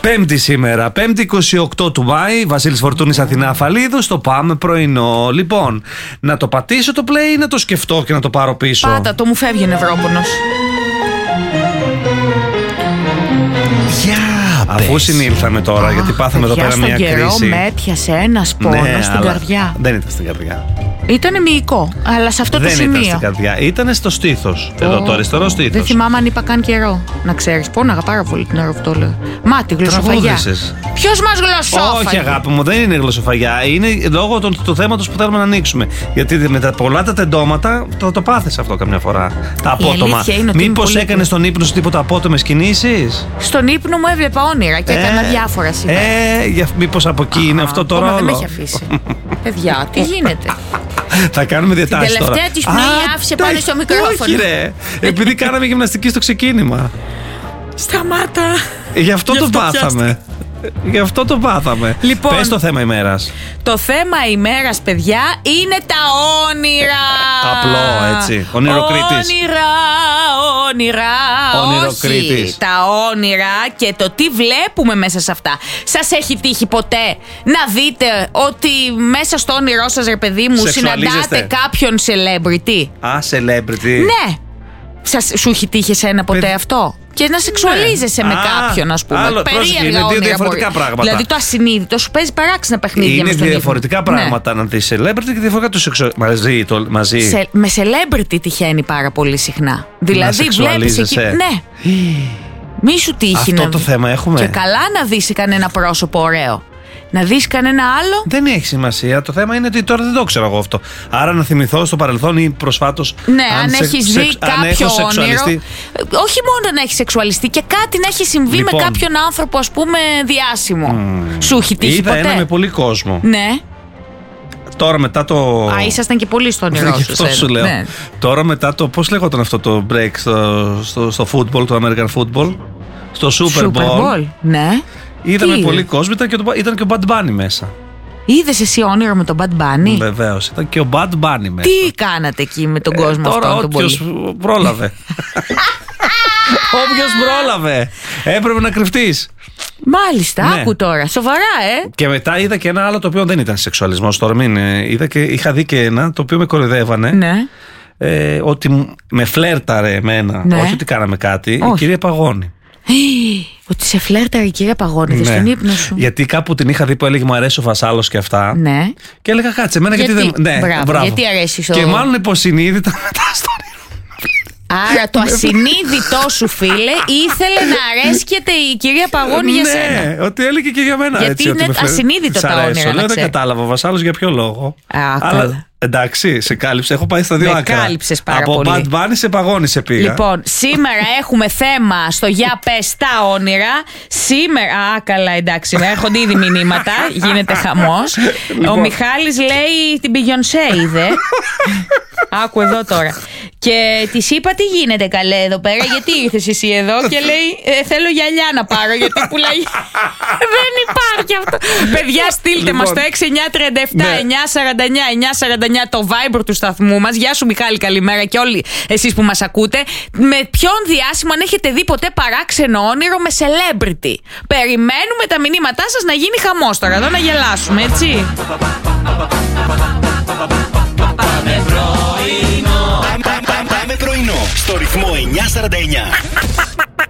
Πέμπτη σήμερα, 5η 28 του Μάη, Βασίλης Φορτούνης, Αθηνά Αφαλίδου, στο Πάμε Πρωινό. Λοιπόν, να το πατήσω το play ή να το σκεφτώ και να το πάρω πίσω? Πάτα, το μου φεύγει νευρόπονος. Αφού συνήλθαμε τώρα, γιατί πάθαμε εδώ πέρα μια κρίση. Στον καιρό με έπιασε ένας πόνος στην καρδιά. Δεν ήταν στην καρδιά. Ήτανε μυϊκό, αλλά σε αυτό το σημείο. Δεν ήταν στην καρδιά, ήτανε στο στήθος. Εδώ το αριστερό στήθος. Δεν θυμάμαι αν είπα καν καιρό. Να ξέρεις, πόναγα πάρα πολύ την ώρα που το λέω. Μα τη γλωσσοφαγιά. Ποιος μας γλωσσόφαγε? Όχι, αγάπη μου, δεν είναι γλωσσοφαγιά. Είναι λόγω του θέματος που θέλουμε να ανοίξουμε. Γιατί με τα πολλά τα τεντώματα το πάθες αυτό καμιά φορά. Τα απότομα. Μήπως έκανες στον ύπνο σου τίποτα απότομες κινήσεις? Στον ύπνο μου έβλεπα όνειρα και έκανα διάφορα σήμερα. Μήπως από εκεί είναι αυτό το ρόλο? Δεν με έχει αφήσει. Παιδιά, τι γίνεται? Θα κάνουμε διατάσεις τώρα. Την τελευταία της πνοή άφησε πάνω στο μικρόφωνο. Όχι ρε, επειδή κάναμε γυμναστική στο ξεκίνημα. Σταμάτα. Γι' αυτό το πάθαμε. Γι' αυτό το πάθαμε. Λοιπόν, πες το θέμα ημέρας. Το θέμα ημέρας, παιδιά, είναι τα όνειρα. Απλό, έτσι. Ονειροκρίτης. Ονειροκρίτης. Όχι, τα όνειρα και το τι βλέπουμε μέσα σε αυτά. Σας έχει τύχει ποτέ να δείτε ότι μέσα στο όνειρό σας, ρε παιδί μου, συναντάτε κάποιον celebrity? Celebrity. Ναι. Σου έχει τύχει εσένα ποτέ αυτό? Και να σεξουαλίζεσαι με κάποιον, ας πούμε. Είναι δύο διαφορετικά πράγματα. Δηλαδή το ασυνείδητο σου παίζει παράξενα παιχνίδια. Είναι διαφορετικά πράγματα να δεις celebrity και διαφορετικά το σεξουαλίζει. Μαζί. Με celebrity τυχαίνει πάρα πολύ συχνά. Δηλαδή βλέπεις εκεί. Ναι. Μη σου τύχει. Αυτό το θέμα έχουμε. Και καλά να δεις κανένα πρόσωπο ωραίο. Να δεις κανένα άλλο. Δεν έχει σημασία. Το θέμα είναι ότι τώρα δεν το ξέρω εγώ αυτό. Άρα να θυμηθώ στο παρελθόν ή προσφάτως. Ναι, αν έχεις δει κάποιο όνειρο. Όχι μόνο να έχει σεξουαλιστεί, και κάτι να έχει συμβεί με κάποιον άνθρωπο, ας πούμε, διάσημο. Σου έχει τύχει ποτέ? Είδα ένα με πολύ κόσμο. Ναι. Τώρα μετά το. Ήσασταν και πολύ στο όνειρό σου. Αυτό σου λέω. Ναι. Τώρα μετά το. Πώς λέγονταν αυτό το break στο football, το American football? Στο Super Bowl. Ναι. Είδαμε πολύ κόσμο, ήταν και ο Bad Bunny μέσα. Είδες εσύ όνειρο με τον Bad Bunny? Βεβαίως, ήταν και ο Bad Bunny μέσα. Τι κάνατε εκεί με τον κόσμο αυτόν τον πολύ? Όποιος πρόλαβε. Όποιος πρόλαβε. Έπρεπε να κρυφτείς. Μάλιστα, ναι. Άκου τώρα, σοβαρά, Και μετά είδα και ένα άλλο το οποίο δεν ήταν σεξουαλισμός. Τώρα είχα δει και ένα το οποίο με κοροϊδεύανε. Ναι. Ότι με φλέρταρε εμένα. Ναι. Όχι ότι κάναμε κάτι. Η κυρία Παγώνη. Ότι σε φλέρταρε η κυρία Παγώνη, στον ύπνο σου? Γιατί κάπου την είχα δει που έλεγε μου αρέσει ο Βασάλος και αυτά. Ναι. Και έλεγα κάτσε, εμένα γιατί δεν. Ναι, μπράβο. Γιατί αρέσει Και μάλλον υποσυνείδητα μετά στο όνειρο. Άρα το ασυνείδητό σου, φίλε, ήθελε να αρέσκεται η κυρία Παγώνη για σένα. Ναι, ότι έλεγε και για μένα. Γιατί έτσι, είναι ασυνείδητο τα όνειρα. Λέω, δεν κατάλαβα ο Βασάλος για ποιο λόγο. Αλλά εντάξει, σε κάλυψε. Έχω πάει στα δύο άκρα. Κάλυψες πάρα από πολύ. Bad Bunny σε Παγώνη σε πήγα. Λοιπόν, σήμερα έχουμε θέμα στο Για πες τα όνειρα. Σήμερα. Καλά, εντάξει, έρχονται ήδη μηνύματα. Γίνεται χαμός. Ο Μιχάλης λέει την Beyoncé είδε. Άκου εδώ τώρα. Και της είπα τι γίνεται καλέ εδώ πέρα, γιατί ήρθες εσύ εδώ? Και λέει θέλω γυαλιά να πάρω γιατί πουλάει. Δεν υπάρχει αυτό. Παιδιά, στείλτε μας το 6937-949-949 το Viber του σταθμού μας. Γεια σου Μιχάλη, καλημέρα και όλοι εσείς που μας ακούτε. Με ποιον διάσημο αν έχετε δει ποτέ παράξενο όνειρο με celebrity? Περιμένουμε τα μηνύματά σας να γίνει χαμός τώρα εδώ, να γελάσουμε, έτσι. Πάμε πρωινό στο ρυθμό 949.